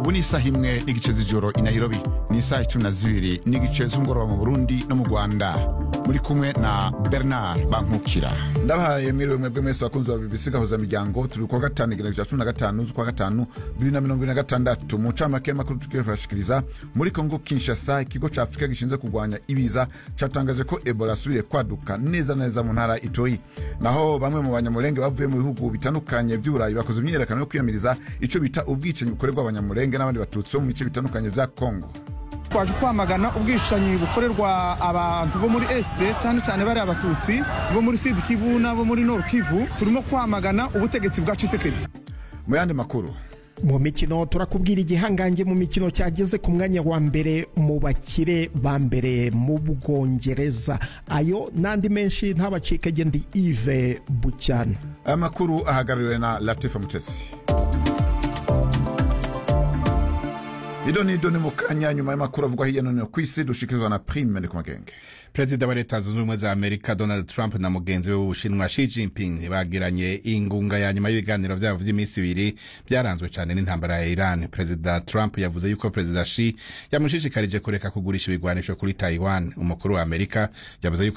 ubu ni isaha imwe n'igice z'ijoro i Nairobi, ni isaha 12 n'igice z'umugoroba mu Burundi no mu Rwanda. Muri kumwe na Bernard Bankukira. Ndabahaye mwiriwe mwebwe mwese bakunzi ba BBC gahuza miryango. Turi kwa gatanu igenekerezo cya 15 z'ukwa gatanu 2026 mu camake makuru tukifashikiriza. Muri Kongo Kinshasa, ikigo ca Afrika gishinzwe kurwanya ibiza catangaje ko Ebola asubire kwaduka neza neza mu ntara Itoi. Naho bamwe mu banyamulenge bavuye mu bihugu bitandukanye by'Uburayi bakoze imyiyerekano yo kwiyamiriza ico bita ubwicanyi bukorerwa abanyamulenge n'abandi batutsi mu bice bitandukanye vya Kongo. Twaje kwamagana ubwishanyi bukorerwa abantu bo muri Este cyane cyane bari abatutsi bo muri Sud Kivu nabo muri Nord Kivu. Turimo kwamagana ubutegetsi bwa Tshisekedi. Mu yandi makuru, mu mikino turakubwira igihangange mu mikino cyageze ku mwanya wa mbere mu bakire ba mbere mu Bwongereza. Ayo nandi menshi ntabacike gendi Yves Bucyana. Aya makuru ahagarariwe na Latifa Mutesi. Idoni mu kanya nyuma y'amakuru avugwa hirya no hino kw'isi dushikirizwa na Prime Ndikumagenge. Perezida wa Leta Zunze Ubumwe za Amerika Donald Trump na mugenzi we w'Ubushinwa Xi Jinping bagiranye ingunga ya nyuma y'ibiganiro byabo by'iminsi ibiri byaranzwe cyane n'intambara ya Iran. Perezida Trump yavuze yuko Perezida Xi yamushishikarije kureka kugurisha ibigwanisho kuri Taiwan. Umukuru wa Amerika yavuze yuko